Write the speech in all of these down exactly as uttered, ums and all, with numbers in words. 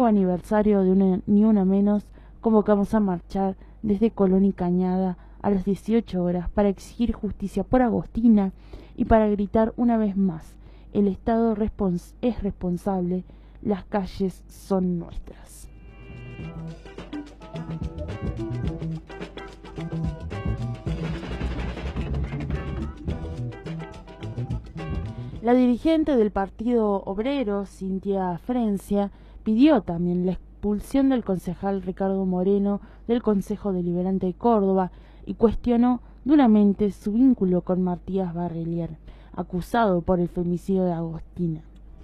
nuevo aniversario de una, Ni Una Menos, convocamos a marchar desde Colón y Cañada a las dieciocho horas para exigir justicia por Agostina y para gritar una vez más: el Estado respons- es responsable, las calles son nuestras. La dirigente del Partido Obrero, Cintia Frencia, pidió también la expulsión del concejal Ricardo Moreno del Consejo Deliberante de Córdoba y cuestionó duramente su vínculo con Matías Barrelier, acusado por el femicidio de Agostina.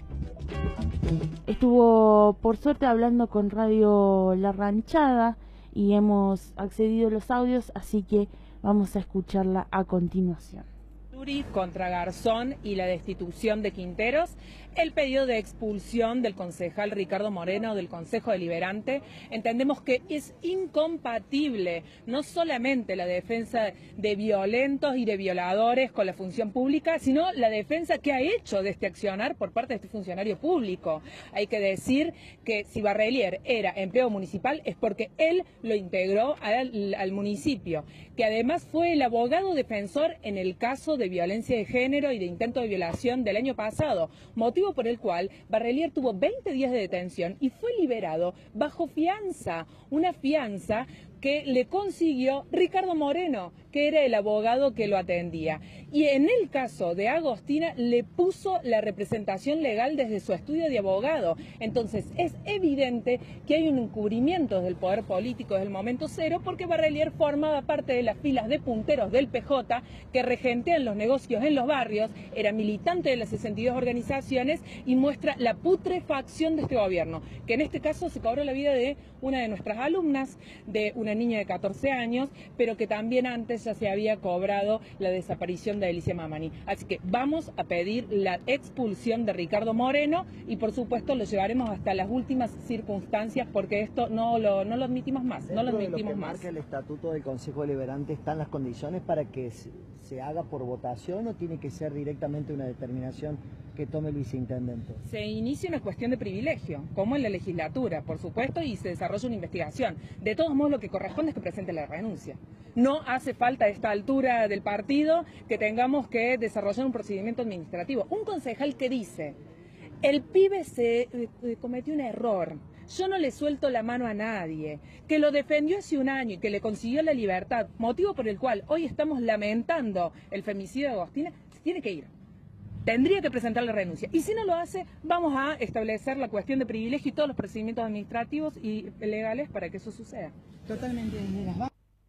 Estuvo por suerte hablando con Radio La Ranchada y hemos accedido a los audios, así que vamos a escucharla a continuación. Contra Garzón y la destitución de Quinteros, el pedido de expulsión del concejal Ricardo Moreno del Consejo Deliberante. Entendemos que es incompatible no solamente la defensa de violentos y de violadores con la función pública, sino la defensa que ha hecho de este accionar por parte de este funcionario público. Hay que decir que si Barrelier era empleado municipal es porque él lo integró al, al municipio, que además fue el abogado defensor en el caso de violencia de género y de intento de violación del año pasado, motivo por el cual Barrelier tuvo veinte días de detención y fue liberado bajo fianza, una fianza que le consiguió Ricardo Moreno, que era el abogado que lo atendía. Y en el caso de Agostina le puso la representación legal desde su estudio de abogado. Entonces es evidente que hay un encubrimiento del poder político desde el momento cero, porque Barrelier formaba parte de las filas de punteros del P J que regentean los negocios en los barrios, era militante de las sesenta y dos organizaciones y muestra la putrefacción de este gobierno, que en este caso se cobró la vida de una de nuestras alumnas, de una niña de catorce años, pero que también antes ya se había cobrado la desaparición de Alicia Mamani. Así que vamos a pedir la expulsión de Ricardo Moreno y por supuesto lo llevaremos hasta las últimas circunstancias, porque esto no lo, no lo admitimos más, no lo admitimos de lo que más. Marca el estatuto del Consejo Deliberante, ¿están las condiciones para que se, se haga por votación o tiene que ser directamente una determinación que tome el viceintendente? Se inicia una cuestión de privilegio, como en la legislatura, por supuesto, y se desarrolla una investigación. De todos modos, lo que corresponde es que presente la renuncia. No hace falta a esta altura del partido que tengamos que desarrollar un procedimiento administrativo. Un concejal que dice: el pibe se eh, cometió un error, yo no le suelto la mano a nadie, que lo defendió hace un año y que le consiguió la libertad, motivo por el cual hoy estamos lamentando el femicidio de Agostina, se tiene que ir. Tendría que presentar la renuncia. Y si no lo hace, vamos a establecer la cuestión de privilegio y todos los procedimientos administrativos y legales para que eso suceda. Totalmente desde las bases.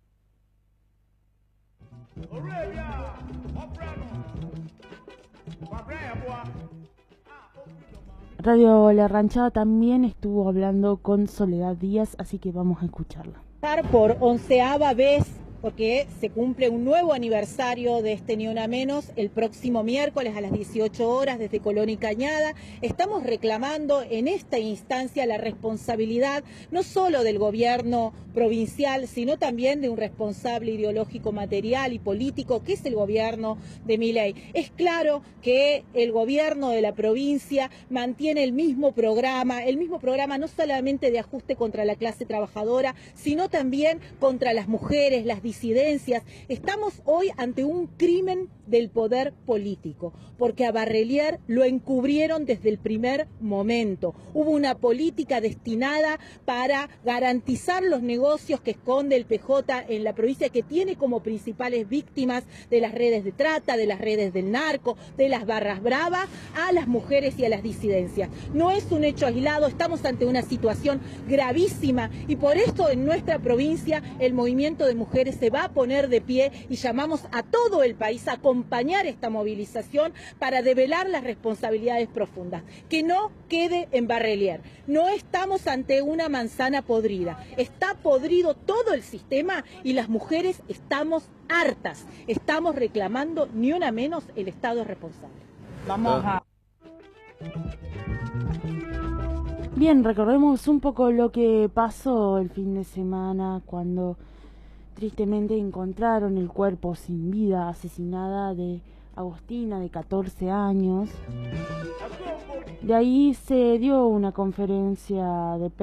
Radio La Ranchada también estuvo hablando con Soledad Díaz, así que vamos a escucharla. Por onceava vez, porque se cumple un nuevo aniversario de este Ni Una Menos el próximo miércoles a las dieciocho horas desde Colón y Cañada. Estamos reclamando en esta instancia la responsabilidad no solo del gobierno provincial, sino también de un responsable ideológico, material y político, que es el gobierno de Milei. Es claro que el gobierno de la provincia mantiene el mismo programa, el mismo programa no solamente de ajuste contra la clase trabajadora, sino también contra las mujeres, las disidencias. Estamos hoy ante un crimen del poder político, porque a Barrelier lo encubrieron desde el primer momento. Hubo una política destinada para garantizar los negocios que esconde el P J en la provincia, que tiene como principales víctimas de las redes de trata, de las redes del narco, de las barras bravas, a las mujeres y a las disidencias. No es un hecho aislado, estamos ante una situación gravísima y por esto en nuestra provincia el movimiento de mujeres se va a poner de pie y llamamos a todo el país a acompañar esta movilización para develar las responsabilidades profundas. Que no quede en Barrelier. No estamos ante una manzana podrida. Está podrido todo el sistema y las mujeres estamos hartas. Estamos reclamando Ni Una Menos, el Estado es responsable. Vamos a... Bien, recordemos un poco lo que pasó el fin de semana cuando tristemente encontraron el cuerpo sin vida, asesinada, de Agostina, de catorce años. De ahí se dio una conferencia de